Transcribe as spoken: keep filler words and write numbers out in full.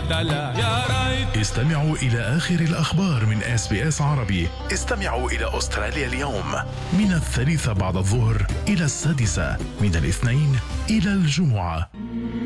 الدلع يا رايت. استمعوا إلى آخر الأخبار من إس بي إس عربي. استمعوا إلى أستراليا اليوم من الثالثة بعد الظهر إلى السادسة، من الاثنين إلى الجمعة.